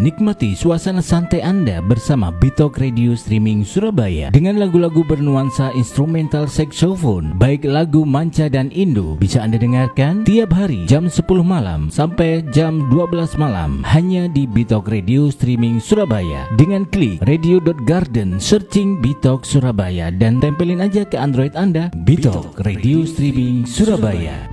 Nikmati suasana santai Anda bersama Bitok Radio Streaming Surabaya dengan lagu-lagu bernuansa instrumental saxophone, baik lagu manca dan Indo, bisa Anda dengarkan tiap hari jam 10 malam sampai jam 12 malam hanya di Bitok Radio Streaming Surabaya. Dengan klik radio.garden, searching Bitok Surabaya dan tempelin aja ke Android Anda Bitok Radio Streaming Surabaya.